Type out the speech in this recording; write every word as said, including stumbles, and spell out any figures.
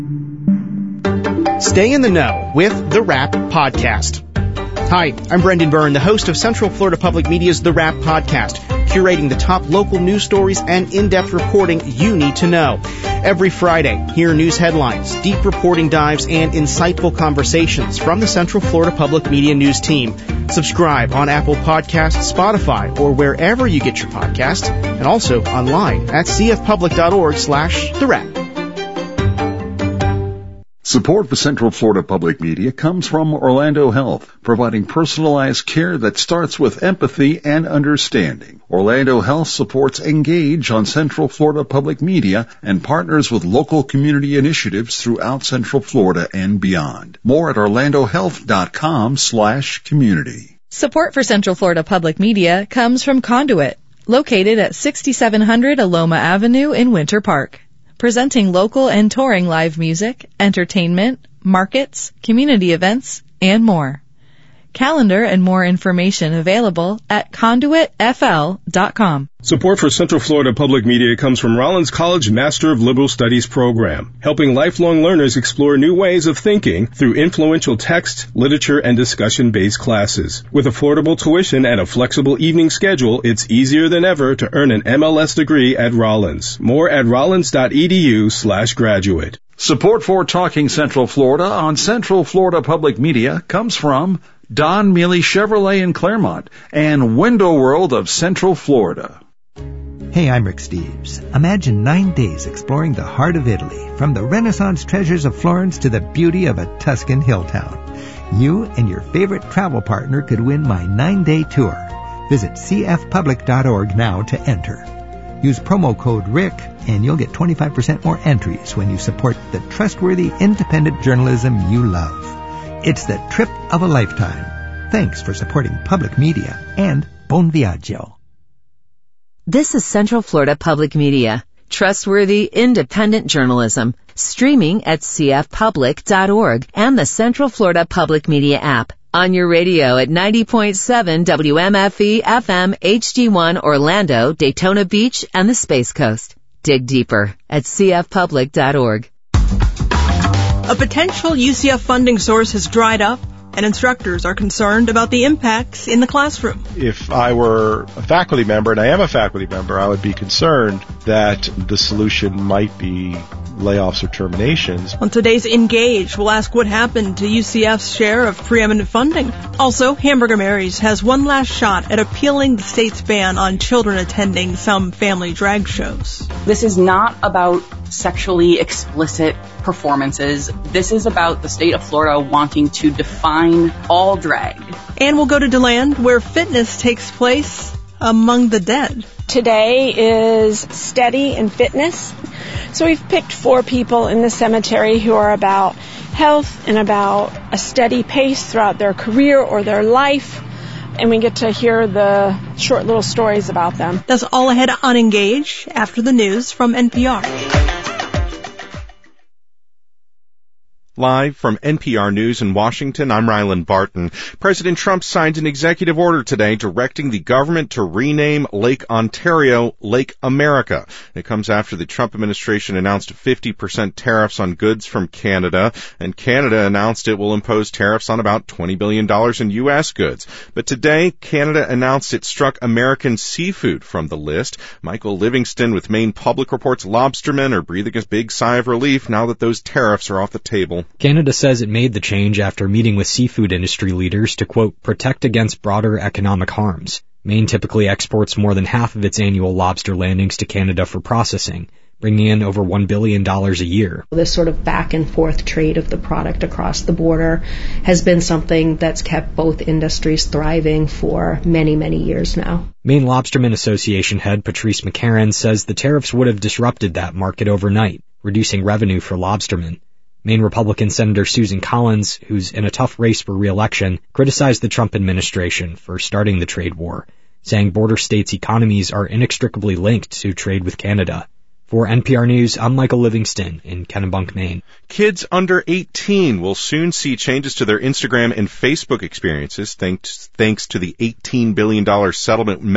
Stay in the know with The Wrap Podcast. Hi, I'm Brendan Byrne, the host of Central Florida Public Media's The Wrap Podcast, curating the top local news stories and in-depth reporting you need to know. Every Friday, hear news headlines, deep reporting dives, and insightful conversations from the Central Florida Public Media News team. Subscribe on Apple Podcasts, Spotify, or wherever you get your podcasts, and also online at cfpublic.org slash the wrap. Support for Central Florida Public Media comes from Orlando Health, providing personalized care that starts with empathy and understanding. Orlando Health supports Engage on Central Florida Public Media and partners with local community initiatives throughout Central Florida and beyond. More at orlandohealth.com slash community. Support for Central Florida Public Media comes from Conduit, located at sixty-seven hundred Aloma Avenue in Winter Park. Presenting local and touring live music, entertainment, markets, community events, and more. Calendar and more information available at conduit f l dot com. Support for Central Florida Public Media comes from Rollins College Master of Liberal Studies program, helping lifelong learners explore new ways of thinking through influential text, literature, and discussion-based classes. With affordable tuition and a flexible evening schedule, it's easier than ever to earn an M L S degree at Rollins. More at rollins.edu slash graduate. Support for Talking Central Florida on Central Florida Public Media comes from Don Mealy Chevrolet in Claremont and Window World of Central Florida. Hey, I'm Rick Steves. Imagine nine days exploring the heart of Italy, from the Renaissance treasures of Florence to the beauty of a Tuscan hill town. You and your favorite travel partner could win my nine-day tour. Visit c f public dot org now to enter. Use promo code RICK and you'll get twenty-five percent more entries when you support the trustworthy, independent journalism you love. It's the trip of a lifetime. Thanks for supporting public media and Bon Viaggio. This is Central Florida Public Media, trustworthy, independent journalism, streaming at c f public dot org and the Central Florida Public Media app. On your radio at ninety point seven W M F E F M H D one Orlando, Daytona Beach, and the Space Coast. Dig deeper at c f public dot org. A potential U C F funding source has dried up, and instructors are concerned about the impacts in the classroom. If I were a faculty member, and I am a faculty member, I would be concerned that the solution might be layoffs or terminations. On today's Engage, we'll ask what happened to U C F's share of preeminent funding. Also, Hamburger Mary's has one last shot at appealing the state's ban on children attending some family drag shows. This is not about sexually explicit performances. This is about the state of Florida wanting to define all drag. And we'll go to DeLand, where fitness takes place among the dead. Today is Steady in Fitness. So we've picked four people in the cemetery who are about health and about a steady pace throughout their career or their life. And we get to hear the short little stories about them. That's all ahead on Engage after the news from N P R. Live from N P R News in Washington, I'm Rylan Barton. President Trump signed an executive order today directing the government to rename Lake Ontario Lake America. It comes after the Trump administration announced fifty percent tariffs on goods from Canada, and Canada announced it will impose tariffs on about twenty billion dollars in U S goods. But today, Canada announced it struck American seafood from the list. Michael Livingston with Maine Public reports lobstermen are breathing a big sigh of relief now that those tariffs are off the table. Canada says it made the change after meeting with seafood industry leaders to, quote, protect against broader economic harms. Maine typically exports more than half of its annual lobster landings to Canada for processing, bringing in over one billion dollars a year. This sort of back and forth trade of the product across the border has been something that's kept both industries thriving for many, many years now. Maine Lobstermen Association head Patrice McCarran says the tariffs would have disrupted that market overnight, reducing revenue for lobstermen. Maine Republican Senator Susan Collins, who's in a tough race for re-election, criticized the Trump administration for starting the trade war, saying border states' economies are inextricably linked to trade with Canada. For N P R News, I'm Michael Livingston in Kennebunk, Maine. Kids under eighteen will soon see changes to their Instagram and Facebook experiences thanks, thanks to the eighteen billion dollars settlement